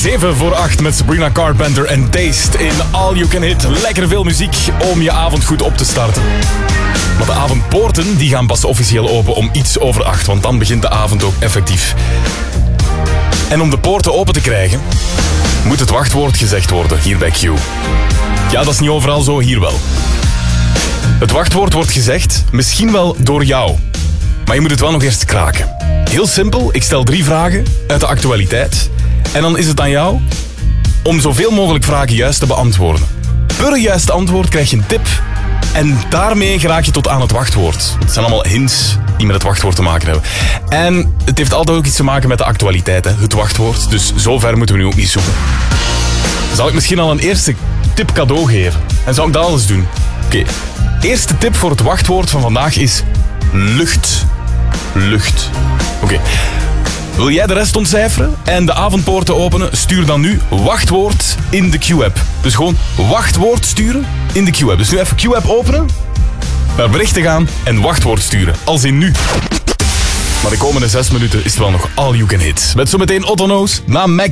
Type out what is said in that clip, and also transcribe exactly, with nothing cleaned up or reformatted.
zeven voor acht met Sabrina Carpenter en Taste in All You Can Hit. Lekker veel muziek om je avond goed op te starten. Maar de avondpoorten die gaan pas officieel open om iets over acht, want dan begint de avond ook effectief. En om de poorten open te krijgen, moet het wachtwoord gezegd worden hier bij Q. Ja, dat is niet overal zo, hier wel. Het wachtwoord wordt gezegd, misschien wel door jou. Maar je moet het wel nog eerst kraken. Heel simpel, ik stel drie vragen uit de actualiteit. En dan is het aan jou om zoveel mogelijk vragen juist te beantwoorden. Per juist antwoord krijg je een tip. En daarmee geraak je tot aan het wachtwoord. Het zijn allemaal hints die met het wachtwoord te maken hebben. En het heeft altijd ook iets te maken met de actualiteit, hè? Het wachtwoord. Dus zover moeten we nu ook niet zoeken. Zal ik misschien al een eerste tip cadeau geven? En zou ik dat alles doen? Oké. Okay. Eerste tip voor het wachtwoord van vandaag is lucht. Lucht. Oké. Okay. Wil jij de rest ontcijferen en de avondpoorten openen? Stuur dan nu wachtwoord in de Q-app. Dus gewoon wachtwoord sturen in de Q-app. Dus nu even Q-app openen, naar berichten gaan en wachtwoord sturen. Als in nu. Maar de komende zes minuten is het wel nog All You Can Hit. Met zometeen Otto Knows na Max.